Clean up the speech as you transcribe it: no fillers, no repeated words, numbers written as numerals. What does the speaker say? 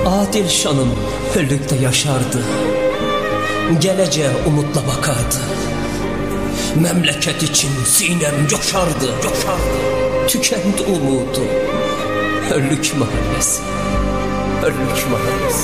Adil şanım höllükte yaşardı, geleceğe umutla bakardı. Memleket için sinem coşardı. Tükendi umudu. Höllük mahallesi.